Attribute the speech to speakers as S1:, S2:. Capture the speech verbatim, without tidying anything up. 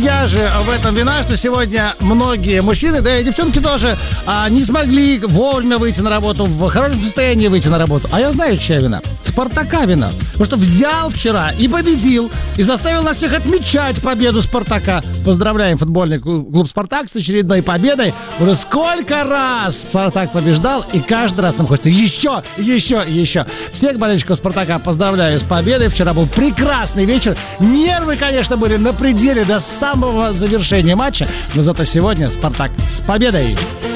S1: чья же в этом вина, что сегодня многие мужчины, да и девчонки тоже, а, не смогли вовремя выйти на работу, в хорошем состоянии выйти на работу. А я знаю, чья вина. Спартака вина. Потому что взял вчера и победил, и заставил нас всех отмечать победу Спартака. Поздравляем футбольный клуб «Спартак» с очередной победой. Уже сколько раз Спартак побеждал, и каждый раз нам хочется еще, еще, еще. Всех болельщиков Спартака поздравляю с победой. Вчера был прекрасный вечер. Нервы, конечно, были на пределе до самого завершения матча, но зато сегодня Спартак с победой.